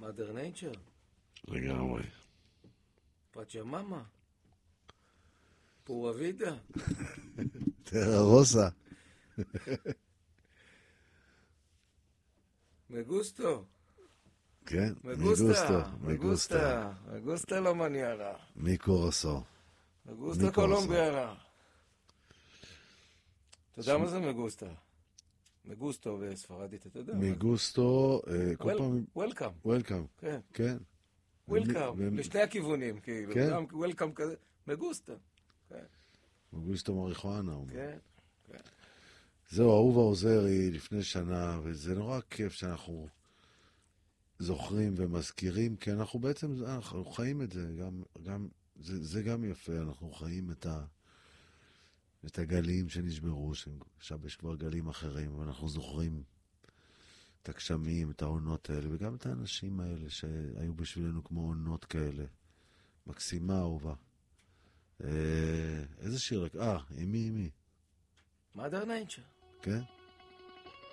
Mother Nature, לגמרי. פצ'ממה, פורה וידה. טרה רוסה. מגוסטו. כן, מגוסטה לא מניארה. מקורסו. מגוסטה קולומביארה. אתה יודע מה זה מגוסטה? מגוסטו בספרדית, אתה יודע. מגוסטו, כל פעם... וולקאם. וולקאם. כן. כן. וולקאם, לשני הכיוונים, כאילו. כן. גם וולקאם כזה. מגוסטה. כן. מגוסטו מריחואנה. כן. זהו, אהובה עוזרי לפני שנה, וזה נורא כיף שאנחנו זוכרים ומזכירים, כי אנחנו בעצם, אנחנו חיים את זה, זה גם יפה, אנחנו חיים את הגלים שנשברו, עכשיו יש כבר גלים אחרים, ואנחנו זוכרים את הגשמים, את העונות האלה, וגם את האנשים האלה שהיו בשבילנו כמו עונות כאלה. מקסימה, אהובה. איזה שיר? אמי. Mother Nature. כן?